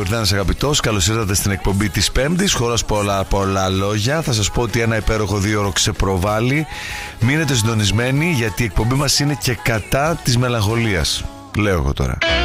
Ιορδάνης αγαπητός. Καλώς ήρθατε στην εκπομπή της Πέμπτης. Χωρίς πολλά λόγια, θα σας πω ότι ένα υπέροχο 2ωρο ξεπροβάλλει. Μείνετε συντονισμένοι, γιατί η εκπομπή μας είναι και κατά της μελαγχολίας. Λέω εγώ τώρα.